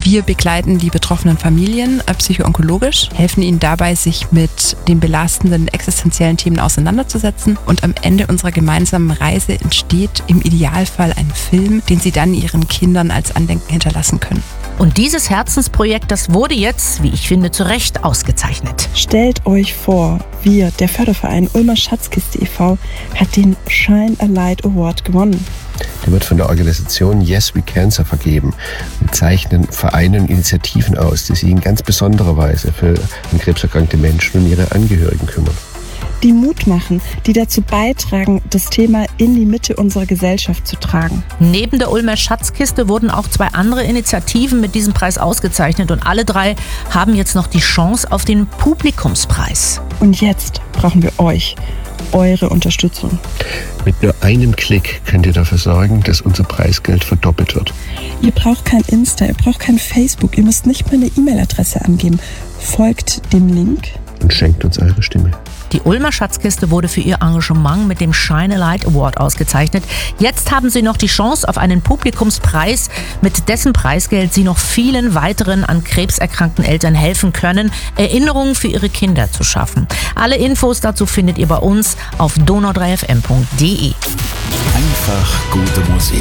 Wir begleiten die betroffenen Familien psychoonkologisch, helfen ihnen dabei, sich mit den belastenden existenziellen Themen auseinanderzusetzen. Und am Ende unserer gemeinsamen Reise entsteht im Idealfall ein Film, den sie dann ihren Kindern als Andenken hinterlassen können. Und dieses Herzensprojekt, das wurde jetzt, wie ich finde, zu Recht ausgezeichnet. Stellt euch vor, wir, der Förderverein Ulmer Schatzkiste e.V., hat den Shine a Light Award gewonnen. Der wird von der Organisation Yes We Cancer vergeben und zeichnen Vereine und Initiativen aus, die sich in ganz besonderer Weise für an krebserkrankte Menschen und ihre Angehörigen kümmern. Die Mut machen, die dazu beitragen, das Thema in die Mitte unserer Gesellschaft zu tragen. Neben der Ulmer Schatzkiste wurden auch 2 andere Initiativen mit diesem Preis ausgezeichnet und alle 3 haben jetzt noch die Chance auf den Publikumspreis. Und jetzt brauchen wir euch, eure Unterstützung. Mit nur einem Klick könnt ihr dafür sorgen, dass unser Preisgeld verdoppelt wird. Ihr braucht kein Insta, ihr braucht kein Facebook, ihr müsst nicht mal eine E-Mail-Adresse angeben. Folgt dem Link und schenkt uns eure Stimme. Die Ulmer Schatzkiste wurde für ihr Engagement mit dem Shine a Light Award ausgezeichnet. Jetzt haben sie noch die Chance auf einen Publikumspreis, mit dessen Preisgeld sie noch vielen weiteren an Krebs erkrankten Eltern helfen können, Erinnerungen für ihre Kinder zu schaffen. Alle Infos dazu findet ihr bei uns auf donau3fm.de. Einfach gute Musik.